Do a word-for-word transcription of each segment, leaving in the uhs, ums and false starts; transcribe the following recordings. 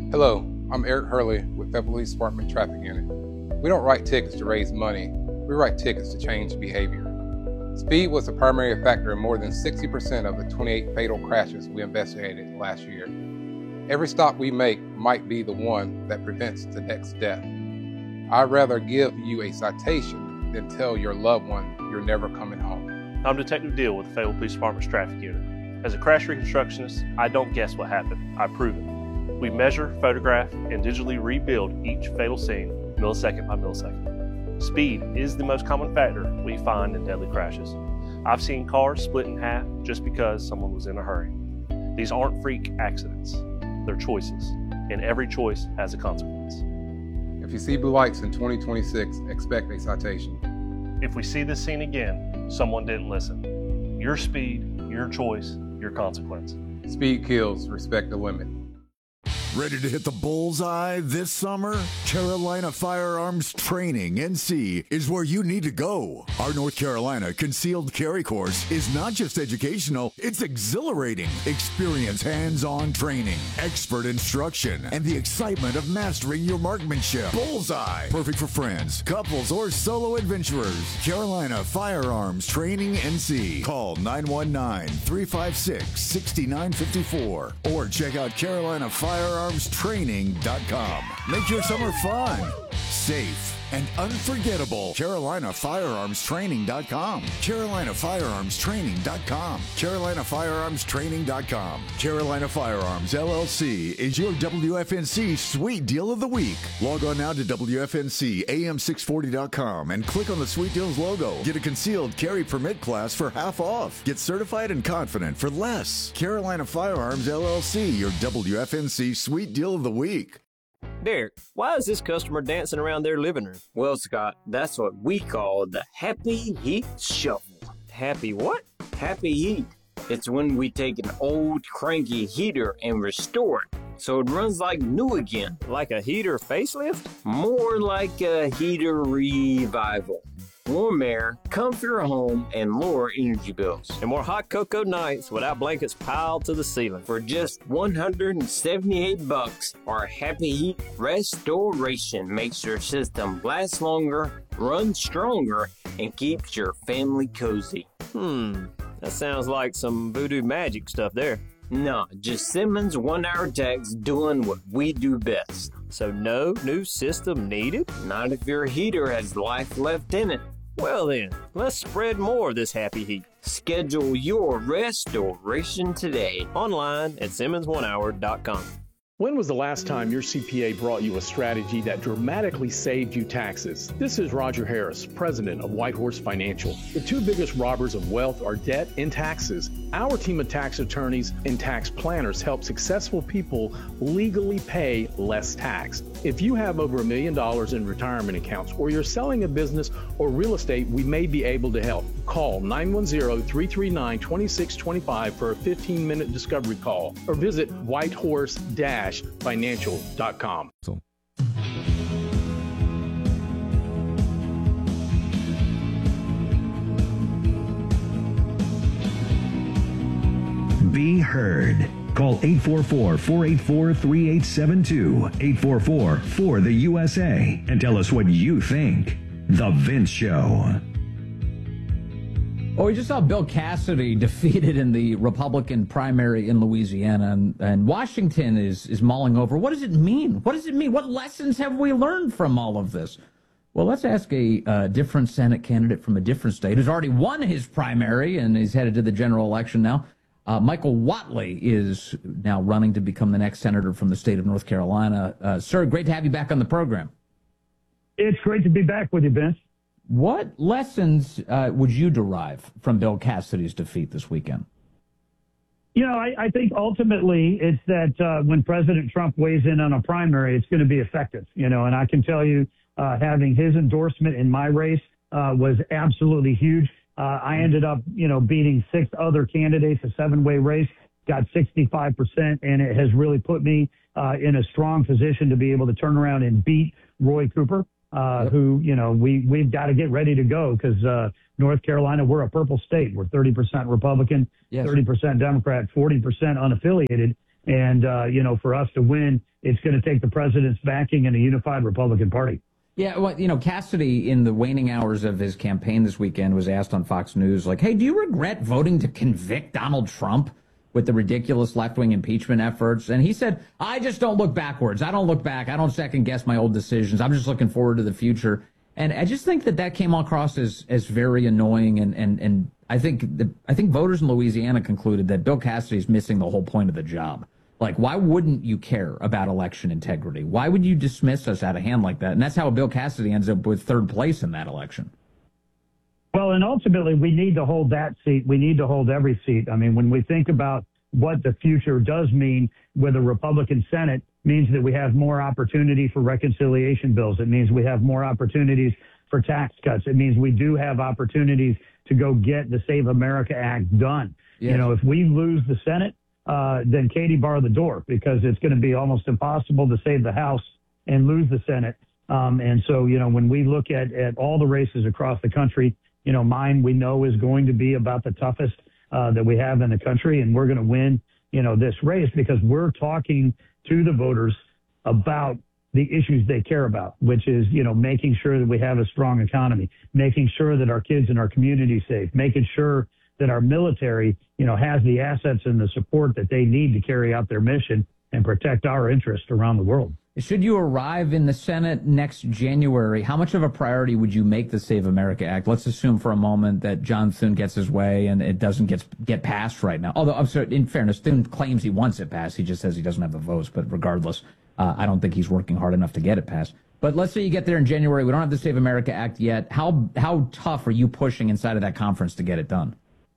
Hello, I'm Eric Hurley with Federal Police Department Traffic Unit. We don't write tickets to raise money, we write tickets to change behavior. Speed was the primary factor in more than sixty percent of the twenty-eight fatal crashes we investigated last year. Every stop we make might be the one that prevents the next death. I'd rather give you a citation than tell your loved one you're never coming home. I'm Detective Deal with the Fayetteville Police Department's Traffic Unit. As a crash reconstructionist, I don't guess what happened, I prove it. We measure, photograph, and digitally rebuild each fatal scene millisecond by millisecond. Speed is the most common factor we find in deadly crashes. I've seen cars split in half just because someone was in a hurry. These aren't freak accidents, they're choices, and every choice has a consequence. If you see blue lights in twenty twenty-six, expect a citation. If we see this scene again, someone didn't listen. Your speed, your choice, your consequence. Speed kills, respect the limit. Ready to hit the bullseye this summer? Carolina Firearms Training, N C, is where you need to go. Our North Carolina Concealed Carry Course is not just educational, it's exhilarating. Experience hands-on training, expert instruction, and the excitement of mastering your marksmanship. Bullseye, perfect for friends, couples, or solo adventurers. Carolina Firearms Training, N C. Call nine one nine, three five six, six nine five four or check out Carolina Firearms Training dot com. Make your summer fun, safe, and unforgettable. Carolina Firearms Training dot com. Carolina Firearms Training dot com. Carolina Firearms Training dot com. Carolina Firearms, L L C is your W F N C Sweet Deal of the Week. Log on now to W F N C A M six forty dot com and click on the Sweet Deals logo. Get a concealed carry permit class for half off. Get certified and confident for less. Carolina Firearms, L L C, your W F N C Sweet Deal of the Week. Derek, why is this customer dancing around their living room? Well, Scott, that's what we call the Happy Heat Shuffle. Happy what? Happy Heat. It's when we take an old cranky heater and restore it so it runs like new again. Like a heater facelift? More like a heater revival. Warm air, comfier home, and lower energy bills. And more hot cocoa nights without blankets piled to the ceiling. For just one hundred seventy-eight bucks, our Happy Heat Restoration makes your system last longer, run stronger, and keeps your family cozy. Hmm, that sounds like some voodoo magic stuff there. No, just Simmons one-hour techs doing what we do best. So no new system needed? Not if your heater has life left in it. Well then, let's spread more of this happy heat. Schedule your restoration today. Online at Simmons one hour dot com. When was the last time your C P A brought you a strategy that dramatically saved you taxes? This is Roger Harris, president of Whitehorse Financial. The two biggest robbers of wealth are debt and taxes. Our team of tax attorneys and tax planners help successful people legally pay less tax. If you have over a million dollars in retirement accounts or you're selling a business or real estate, we may be able to help. Call nine one zero, three three nine, two six two five for a fifteen minute discovery call or visit whitehorse financial dot com. So. Be heard. Call eight four four, four eight four, three eight seven two, eight four four, four the U S A, and tell us what you think. The Vince Show. Well, we just saw Bill Cassidy defeated in the Republican primary in Louisiana, and, and Washington is, is mulling over. What does it mean? What does it mean? What lessons have we learned from all of this? Well, let's ask a uh, different Senate candidate from a different state who's already won his primary and is headed to the general election now. Uh, Michael Whatley is now running to become the next senator from the state of North Carolina. Uh, sir, great to have you back on the program. It's great to be back with you, Vince. What lessons uh, would you derive from Bill Cassidy's defeat this weekend? You know, I, I think ultimately it's that uh, when President Trump weighs in on a primary, it's going to be effective, you know, and I can tell you uh, having his endorsement in my race uh, was absolutely huge. Uh, I ended up, you know, beating six other candidates, a seven-way race, got sixty-five percent, and it has really put me uh, in a strong position to be able to turn around and beat Roy Cooper. Uh, yep. Who, you know, we, we've got to get ready to go because uh, North Carolina, we're a purple state. We're thirty percent Republican, yes. thirty percent Democrat, forty percent unaffiliated. And, uh, you know, for us to win, it's going to take the president's backing and a unified Republican Party. Yeah, well, you know, Cassidy, in the waning hours of his campaign this weekend, was asked on Fox News, like, hey, do you regret voting to convict Donald Trump with the ridiculous left-wing impeachment efforts? And he said, I just don't look backwards. I don't look back. I don't second-guess my old decisions. I'm just looking forward to the future. And I just think that that came across as as very annoying. And, and, and I think the, I think voters in Louisiana concluded that Bill Cassidy is missing the whole point of the job. Like, why wouldn't you care about election integrity? Why would you dismiss us out of hand like that? And that's how Bill Cassidy ends up with third place in that election. Well, and ultimately, we need to hold that seat. We need to hold every seat. I mean, when we think about what the future does mean with a Republican Senate, means that we have more opportunity for reconciliation bills. It means we have more opportunities for tax cuts. It means we do have opportunities to go get the Save America Act done. Yes. You know, if we lose the Senate, uh, then Katie bar the door, because it's going to be almost impossible to save the House and lose the Senate. Um, and so, you know, when we look at, at all the races across the country, you know, mine we know is going to be about the toughest uh, that we have in the country. And we're going to win, you know, this race because we're talking to the voters about the issues they care about, which is, you know, making sure that we have a strong economy, making sure that our kids and our community safe, making sure that our military, you know, has the assets and the support that they need to carry out their mission and protect our interests around the world. Should you arrive in the Senate next January, how much of a priority would you make the Save America Act? Let's assume for a moment that John Thune gets his way and it doesn't get get passed right now. Although, I'm sorry, in fairness, Thune claims he wants it passed. He just says he doesn't have the votes. But regardless, uh, I don't think he's working hard enough to get it passed. But let's say you get there in January. We don't have the Save America Act yet. How how tough are you pushing inside of that conference to get it done?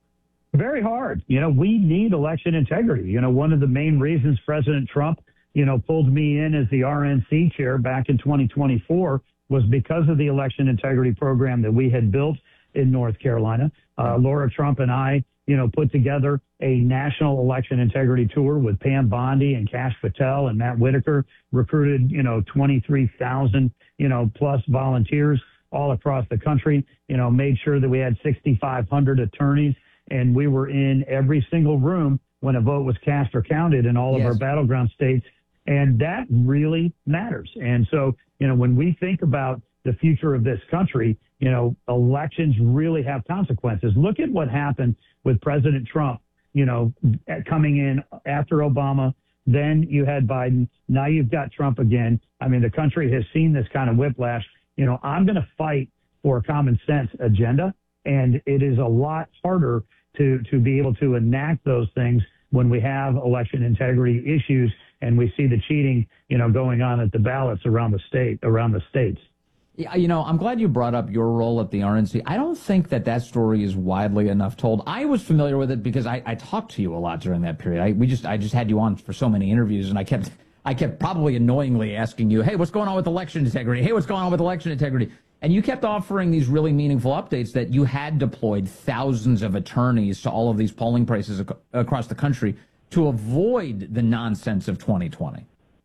Very hard. You know, we need election integrity. You know, one of the main reasons President Trump, you know, pulled me in as the R N C chair back in twenty twenty-four was because of the election integrity program that we had built in North Carolina. Uh, Laura Trump and I, you know, put together a national election integrity tour with Pam Bondi and Kash Patel and Matt Whitaker, recruited, you know, twenty-three thousand, you know, plus volunteers all across the country, you know, made sure that we had sixty-five hundred attorneys, and we were in every single room when a vote was cast or counted in all of Yes. our battleground states. And that really matters. And so, you know, when we think about the future of this country, you know, elections really have consequences. Look at what happened with President Trump, you know, coming in after Obama. Then you had Biden. Now you've got Trump again. I mean, the country has seen this kind of whiplash. You know, I'm going to fight for a common sense agenda. And it is a lot harder to, to be able to enact those things when we have election integrity issues and we see the cheating, you know, going on at the ballots around the state, around the states. Yeah, you know, I'm glad you brought up your role at the R N C. I don't think that that story is widely enough told. I was familiar with it because I, I talked to you a lot during that period. I we just I just had you on for so many interviews, and I kept I kept probably annoyingly asking you, hey, what's going on with election integrity? Hey, what's going on with election integrity? And you kept offering these really meaningful updates that you had deployed thousands of attorneys to all of these polling places ac- across the country to avoid the nonsense of twenty twenty.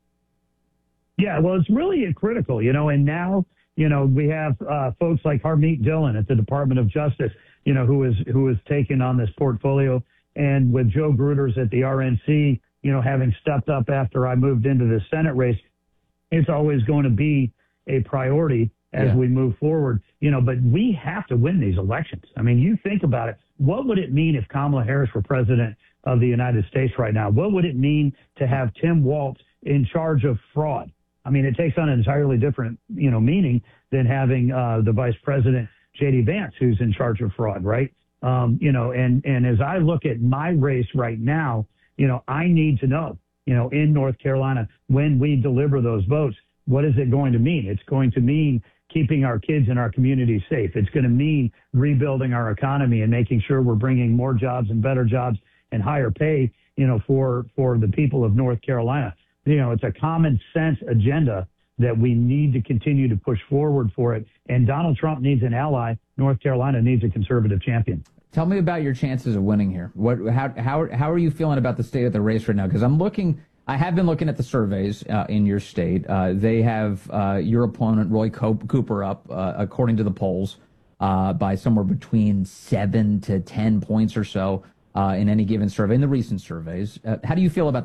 Yeah, well, it's really critical, you know, and now, you know, we have uh, folks like Harmeet Dillon at the Department of Justice, you know, who is who is taking on this portfolio. And with Joe Gruters at the R N C, you know, having stepped up after I moved into the Senate race, it's always going to be a priority as Yeah. we move forward, you know, but we have to win these elections. I mean, you think about it. What would it mean if Kamala Harris were president of the United States right now? What would it mean to have Tim Walz in charge of fraud? I mean, it takes on an entirely different, you know, meaning than having uh, the vice president, J D Vance, who's in charge of fraud, right? Um, you know, and, and as I look at my race right now, you know, I need to know, you know, in North Carolina, when we deliver those votes, what is it going to mean? It's going to mean keeping our kids and our communities safe. It's going to mean rebuilding our economy and making sure we're bringing more jobs and better jobs and higher pay, you know, for, for the people of North Carolina. You know, it's a common sense agenda that we need to continue to push forward for it. And Donald Trump needs an ally. North Carolina needs a conservative champion. Tell me about your chances of winning here. What, how, how, how are you feeling about the state of the race right now? Because I'm looking, I have been looking at the surveys uh, in your state. Uh, they have uh, your opponent, Roy Cooper, up, uh, according to the polls, uh, by somewhere between seven to ten points or so uh, in any given survey, in the recent surveys. Uh, how do you feel about